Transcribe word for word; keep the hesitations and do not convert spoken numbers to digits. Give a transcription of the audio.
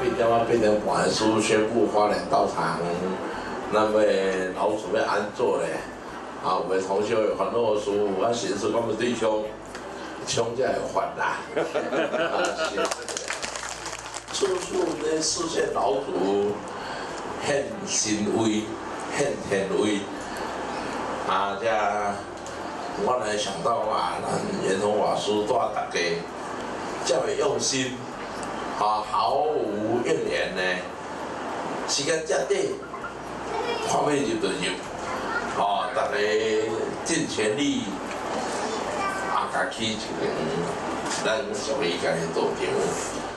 点啊八点半的时候宣布花莲到场，那么老鼠要安做咧，啊，有的同学有烦恼的事，我寻思我们对象，枪才会烦啦，啊，是。处处咧实现老鼠显神威、显天威，啊，这我来想到啊，咱圆通法师带大家这么用心，啊，毫无怨言呢。时间遮短，看要入就入，哦，大家尽全力，啊，家起一间咱属于家的道场。